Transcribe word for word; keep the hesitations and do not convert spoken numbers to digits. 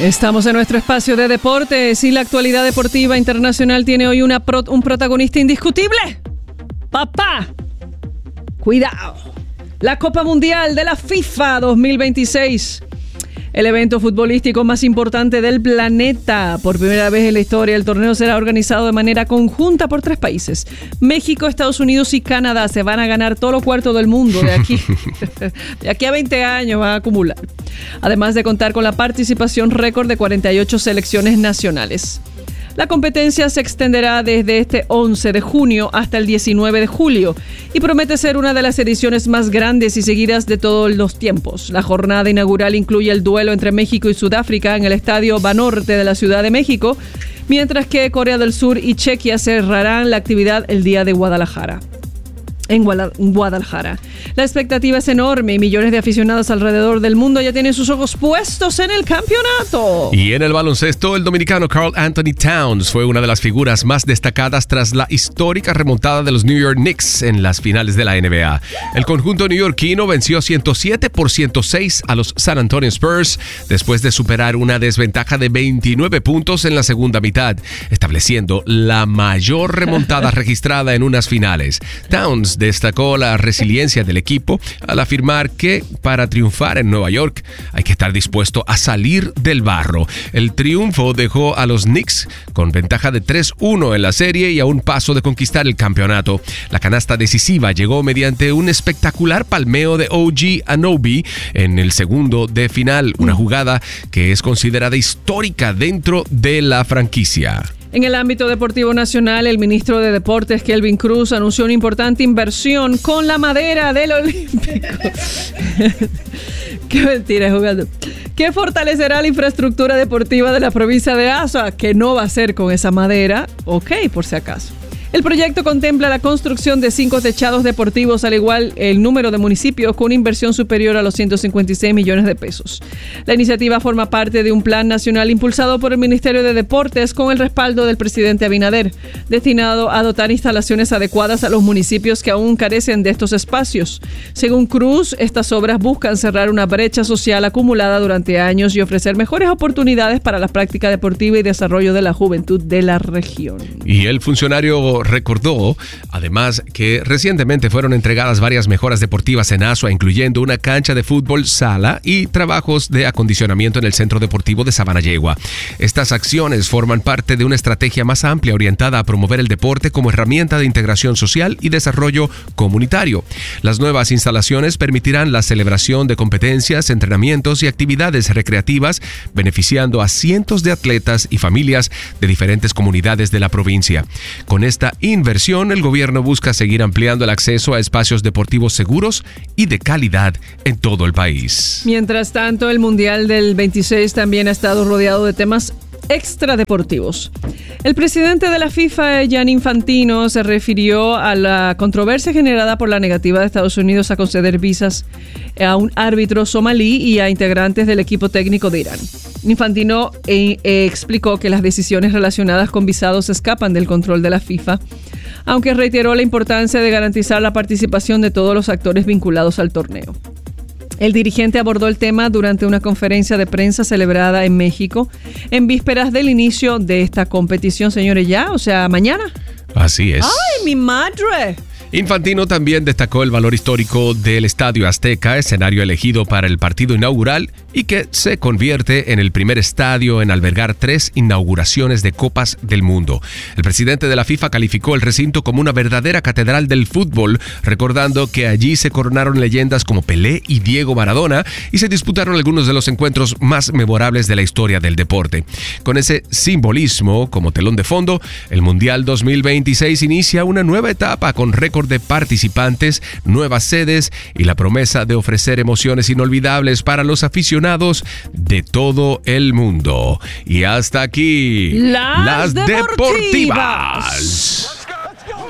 Estamos en nuestro espacio de deportes y la actualidad deportiva internacional tiene hoy una pro, un protagonista indiscutible. ¡Papá! ¡Cuidado! La Copa Mundial de la FIFA dos mil veintiséis. El evento futbolístico más importante del planeta. Por primera vez en la historia, el torneo será organizado de manera conjunta por tres países. México, Estados Unidos y Canadá se van a ganar todos los cuartos del mundo de aquí. De aquí a veinte años van a acumular. Además de contar con la participación récord de cuarenta y ocho selecciones nacionales. La competencia se extenderá desde este once de junio hasta el diecinueve de julio y promete ser una de las ediciones más grandes y seguidas de todos los tiempos. La jornada inaugural incluye el duelo entre México y Sudáfrica en el Estadio Banorte de la Ciudad de México, mientras que Corea del Sur y Chequia cerrarán la actividad el día de Guadalajara. En Guadalajara. La expectativa es enorme y millones de aficionados alrededor del mundo ya tienen sus ojos puestos en el campeonato. Y en el baloncesto, el dominicano Karl Anthony Towns fue una de las figuras más destacadas tras la histórica remontada de los New York Knicks en las finales de la N B A. El conjunto neoyorquino venció ciento siete por ciento seis a los San Antonio Spurs después de superar una desventaja de veintinueve puntos en la segunda mitad, estableciendo la mayor remontada registrada en unas finales. Towns destacó la resiliencia del equipo al afirmar que para triunfar en Nueva York hay que estar dispuesto a salir del barro. El triunfo dejó a los Knicks con ventaja de tres uno en la serie y a un paso de conquistar el campeonato. La canasta decisiva llegó mediante un espectacular palmeo de O G Anunoby en el segundo de final, una jugada que es considerada histórica dentro de la franquicia. En el ámbito deportivo nacional, el ministro de Deportes, Kelvin Cruz, anunció una importante inversión con la madera del Olímpico. Qué mentira jugando. Que fortalecerá la infraestructura deportiva de la provincia de Azua, que no va a ser con esa madera. Ok, por si acaso. El proyecto contempla la construcción de cinco techados deportivos, al igual el número de municipios, con una inversión superior a los ciento cincuenta y seis millones de pesos. La iniciativa forma parte de un plan nacional impulsado por el Ministerio de Deportes con el respaldo del presidente Abinader, destinado a dotar instalaciones adecuadas a los municipios que aún carecen de estos espacios. Según Cruz, estas obras buscan cerrar una brecha social acumulada durante años y ofrecer mejores oportunidades para la práctica deportiva y desarrollo de la juventud de la región. Y el funcionario recordó, además, que recientemente fueron entregadas varias mejoras deportivas en Azua, incluyendo una cancha de fútbol sala y trabajos de acondicionamiento en el Centro Deportivo de Sabanayegua. Estas acciones forman parte de una estrategia más amplia orientada a promover el deporte como herramienta de integración social y desarrollo comunitario. Las nuevas instalaciones permitirán la celebración de competencias, entrenamientos y actividades recreativas, beneficiando a cientos de atletas y familias de diferentes comunidades de la provincia. Con esta inversión, el gobierno busca seguir ampliando el acceso a espacios deportivos seguros y de calidad en todo el país. Mientras tanto, el Mundial del veintiséis también ha estado rodeado de temas extradeportivos. El presidente de la FIFA, Gianni Infantino, se refirió a la controversia generada por la negativa de Estados Unidos a conceder visas a un árbitro somalí y a integrantes del equipo técnico de Irán. Infantino eh, eh, explicó que las decisiones relacionadas con visados escapan del control de la FIFA, aunque reiteró la importancia de garantizar la participación de todos los actores vinculados al torneo. El dirigente abordó el tema durante una conferencia de prensa celebrada en México en vísperas del inicio de esta competición, señores, ya, o sea, mañana. Así es. ¡Ay, mi madre! Infantino también destacó el valor histórico del Estadio Azteca, escenario elegido para el partido inaugural y que se convierte en el primer estadio en albergar tres inauguraciones de Copas del Mundo. El presidente de la FIFA calificó el recinto como una verdadera catedral del fútbol, recordando que allí se coronaron leyendas como Pelé y Diego Maradona y se disputaron algunos de los encuentros más memorables de la historia del deporte. Con ese simbolismo como telón de fondo, el Mundial dos mil veintiséis inicia una nueva etapa con récord de participantes, nuevas sedes y la promesa de ofrecer emociones inolvidables para los aficionados de todo el mundo. Y hasta aquí, las, las deportivas. deportivas.